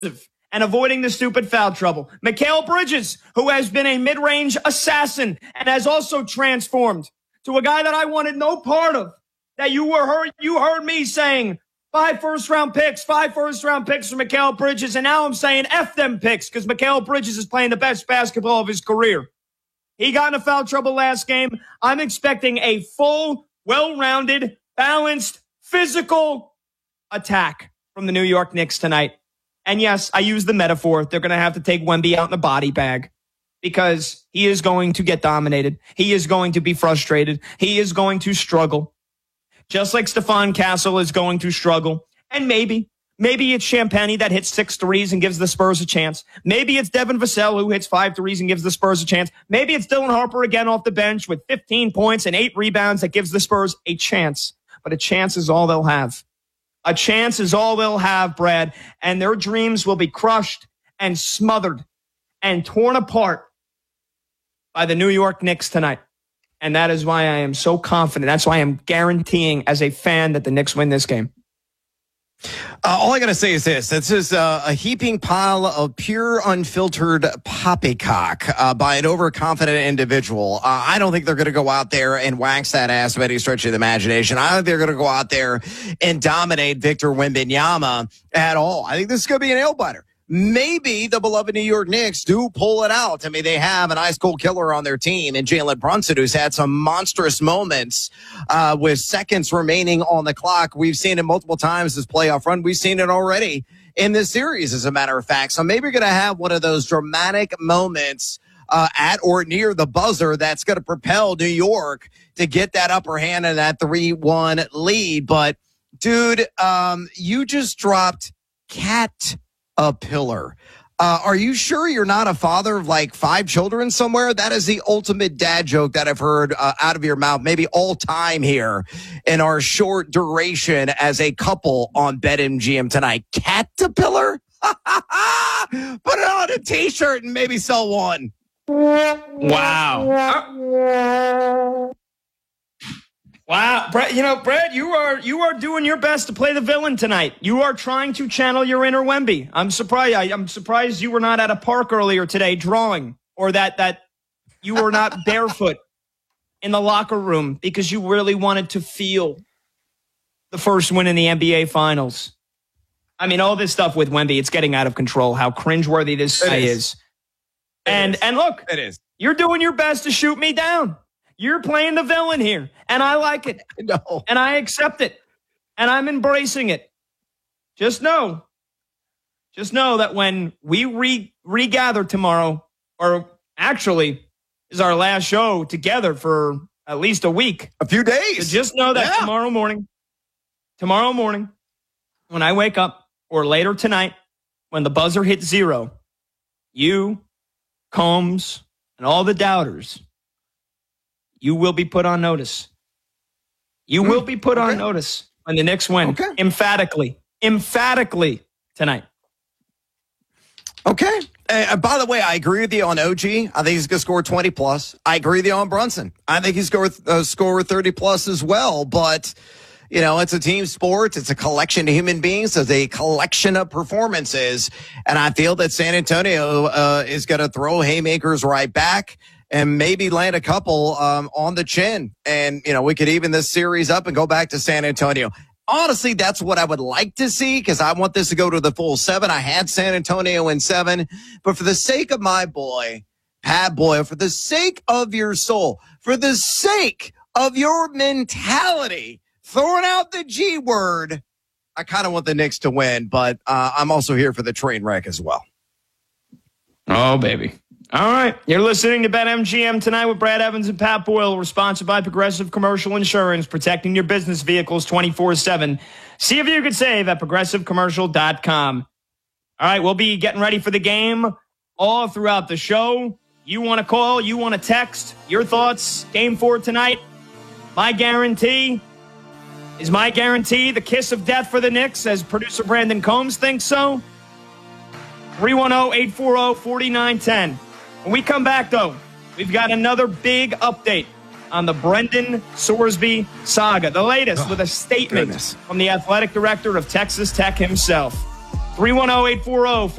and avoiding the stupid foul trouble. Mikal Bridges, who has been a mid-range assassin and has also transformed to a guy that I wanted no part of. That you heard me saying 5 first-round picks for Mikal Bridges, and now I'm saying F them picks because Mikal Bridges is playing the best basketball of his career. He got into foul trouble last game. I'm expecting a full, well-rounded, balanced, physical attack from the New York Knicks tonight. And yes, I use the metaphor. They're going to have to take Wemby out in the body bag because he is going to get dominated. He is going to be frustrated. He is going to struggle. Just like Stephon Castle is going to struggle. And maybe it's Champagnie that hits 6 threes and gives the Spurs a chance. Maybe it's Devin Vassell who hits 5 threes and gives the Spurs a chance. Maybe it's Dylan Harper again off the bench with 15 points and 8 rebounds that gives the Spurs a chance. But a chance is all they'll have. A chance is all they'll have, Brad. And their dreams will be crushed and smothered and torn apart by the New York Knicks tonight. And that is why I am so confident. That's why I'm guaranteeing as a fan that the Knicks win this game. All I got to say is this. This is a heaping pile of pure, unfiltered poppycock by an overconfident individual. I don't think they're going to go out there and wax that ass by any stretch of the imagination. I don't think they're going to go out there and dominate Victor Wembanyama at all. I think this is going to be a nail-biter. Maybe the beloved New York Knicks do pull it out. I mean, they have an ice-cold killer on their team in Jalen Brunson, who's had some monstrous moments with seconds remaining on the clock. We've seen it multiple times this playoff run. We've seen it already in this series, as a matter of fact. So maybe you're going to have one of those dramatic moments at or near the buzzer that's going to propel New York to get that upper hand and that 3-1 lead. But, dude, you just dropped Caterpillar. Are you sure you're not a father of like 5 children somewhere? That is the ultimate dad joke that I've heard out of your mouth, maybe all time here in our short duration as a couple on BetMGM tonight. Caterpillar? Put it on a t-shirt and maybe sell one. Wow. Wow, Brett, Brett, you are doing your best to play the villain tonight. You are trying to channel your inner Wemby. I'm surprised you were not at a park earlier today drawing, or that you were not barefoot in the locker room because you really wanted to feel the first win in the NBA Finals. I mean, all this stuff with Wemby, it's getting out of control, how cringeworthy this guy is. And look, it is. You're doing your best to shoot me down. You're playing the villain here, and I like it. No. And I accept it, and I'm embracing it. Just know that when we regather tomorrow, or actually is our last show together for at least a week. A few days. So just know that tomorrow morning, when I wake up, or later tonight, when the buzzer hits 0, you, Combs, and all the doubters, you will be put on notice. You will be put on notice when the Knicks win. Okay. Emphatically tonight. Okay. By the way, I agree with you on OG. I think he's going to score 20+. I agree with you on Brunson. I think he's going to score 30+ as well. But, it's a team sport. It's a collection of human beings. It's a collection of performances. And I feel that San Antonio is going to throw haymakers right back and maybe land a couple on the chin. And, we could even this series up and go back to San Antonio. Honestly, that's what I would like to see because I want this to go to the full 7. I had San Antonio in 7. But for the sake of my boy, Pat Boyle, for the sake of your soul, for the sake of your mentality, throwing out the G word, I kind of want the Knicks to win. But I'm also here for the train wreck as well. Oh, baby. All right. You're listening to BetMGM tonight with Brad Evans and Pat Boyle. We're sponsored by Progressive Commercial Insurance, protecting your business vehicles 24/7. See if you could save at progressivecommercial.com. All right. We'll be getting ready for the game all throughout the show. You want to call, you want to text your thoughts. Game 4 tonight. My guarantee the kiss of death for the Knicks, as producer Brandon Combs thinks so. 310-840-4910. When we come back, though, we've got another big update on the Brendan Sorsby saga. The latest with a statement from the athletic director of Texas Tech himself. 310-840